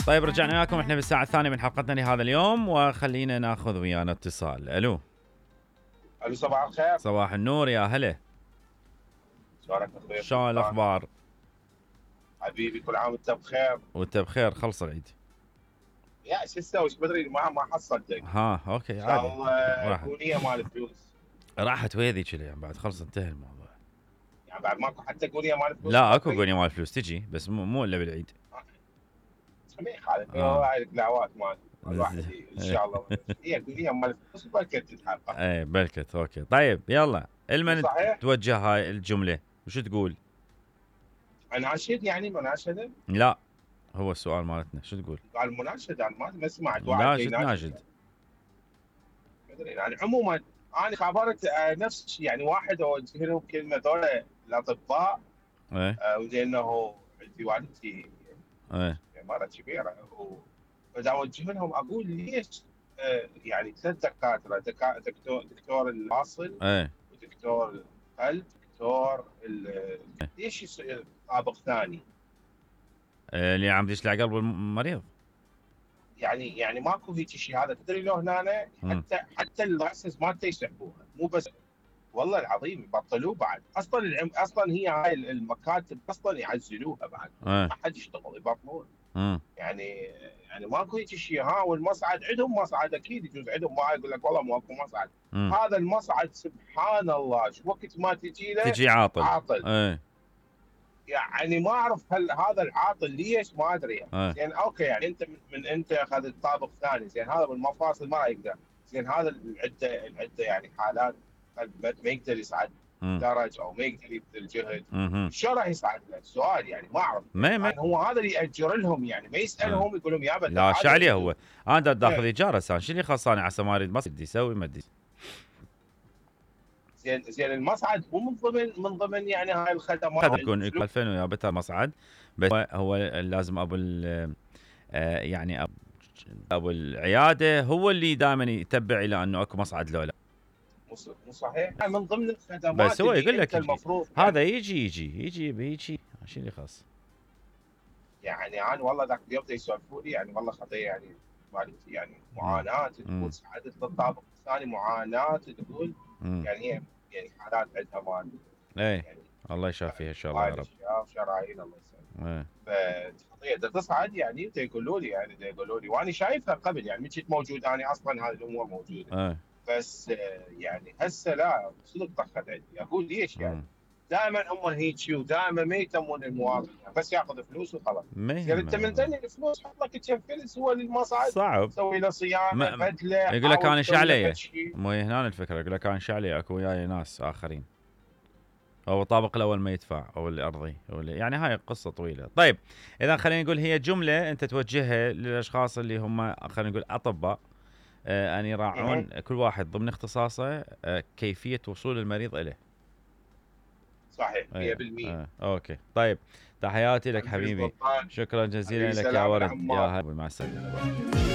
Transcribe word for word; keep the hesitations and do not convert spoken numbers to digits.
طيب رجعنا لكم احنا بالساعة الثانية من حلقتنا لهذا اليوم، وخلينا ناخذ ويانا اتصال. الو الو صباح الخير. صباح النور يا هلا. شلونك اخوي؟ شلون الاخبار؟ حبيبي كل عام وانت بخير. وانت بخير، خلص العيد. يا شو تسوي؟ ايش بدري ما ما حصلتك. ها اوكي ان عادي. شاء الله راحت اغنيه مال الفلوس. راحت ويا ذيك يعني بعد خلص انتهى الموضوع. يعني بعد ماكو حتى اغنيه مال الفلوس؟ لا اكو اغنية مال الفلوس تجي، بس مو مو الا بالعيد. ما يخالف، آه. هاي الدعوات مال الواحد ان شاء الله هي اغنيه مال الفلوس بلكي تتحقق. ايه بلكت. اوكي طيب يلا، المن صحيح. توجه هاي الجملة وشو تقول؟ اناشد يعني مناشده؟ لا هو السؤال مالتنا شو تقول؟ قال مناشده انا ما سمعت لا واحد شو يناشد. تناشد؟ يعني عموما انا خبرت آه، نفس الشيء، يعني واحد اوجه له كلمه ذولا الاطباء. ايه آه، ولانه عندي والدتي ايه مرة كبيرة، فدا اوجه لهم اقول ليش آه، يعني ثلاث دكاتره دكا- دكتور دكتور الفاصل ايه ودكتور القلب دكتور ال- ليش يصير طابق ثاني؟ إيه، اللي عم يدش على قلب المريض. يعني يعني ماكو هيك شيء. هذا تدري لو هنا مم. حتى حتى اللايسنس مالته يسحبوها، مو بس والله العظيم يبطلوه بعد. اصلا العم اصلا هي هاي المكاتب اصلا يعزلوها بعد، ايه ما حد يشتغل يبطلون. مم. يعني يعني ماكو هيك شيء. ها والمصعد عندهم مصعد اكيد يجوز عندهم، ما يقول لك والله ماكو مصعد. مم. هذا المصعد سبحان الله شو وقت ما تجي له تجي عاطل. عاطل. ايه يعني ما اعرف هل هذا العاطل ليش، ما ادري يعني. ايه زين اوكي يعني انت من, من انت اخذت طابق ثاني، زين هذا بالمفاصل ما يقدر، زين هذا العده العده يعني حالات قلب ما يقدر يصعد مم. درج او ما يقدر يبذل جهد، مهم. شو راح يصعد له؟ السؤال يعني ما اعرف. ما ما يعني هو هذا اللي ياجر لهم، يعني ما يسالهم يقول لهم يابا لا شو عليه هو؟ انا دا داخذ إيه. ايجار هسه، شو اللي خلصاني عسى ما اريد ما بدي يسوي ما ادري. زين زين المصعد مو من ضمن من ضمن يعني هاي الخدمات. هذا يكون ألفين ويا بتر مصعد، بس هو, هو لازم ابو ال- آه، يعني ابو ابو العياده هو اللي دائما يتبع الى انه اكو مصعد لو لا. مو صحيح من ضمن الخدمات. بس هو يقول لك يجي. المفروض هذا يجي يجي يجي بيجي شو اللي خاص. يعني انا والله ذاك اليوم يسولفوا لي يعني والله خطيه يعني والدتي يعني معاناه تقول صعدت للطابق الثاني معاناه تقول مم. يعني هي يعني حالات عندها مال ايه يعني الله يشافيها ان شاء الله يا رب. شرايين الله يسلمك. ايه فخطيه بدها تصعد يعني يقولوا لي يعني يقولوا لي وانا شايفها قبل يعني من كنت موجود انا اصلا هذه الامور موجوده. ايه بس آه، يعني هسه لا صدق طخت عندي. اقول ليش يعني مم. دائما هم هيك ودائما ما يهتمون المواطن يعني بس ياخذ فلوس وخلاص. ما يعني انت من يهمه. ثاني الفلوس حط لك كم فلس هو للمصعد صعب. سوي له صيانه ما- بدله يقول لك حاول انا تسوي له شعليه. فد شيء. مو هنا الفكره، يقول لك انا شعليه اكو وياي ناس اخرين. او الطابق الاول ما يدفع او الارضي او اللي يعني هاي قصه طويله. طيب اذا خلينا نقول هي جمله انت توجهها للاشخاص اللي هم خلينا نقول اطباء، آه ان يراعون كل واحد ضمن اختصاصه آه كيفيه وصول المريض اليه. صحيح آه مية بالمية. آه اوكي طيب تحياتي لك حبيبي، شكرا جزيلا لك يا ورد يا هلا مع السلامه.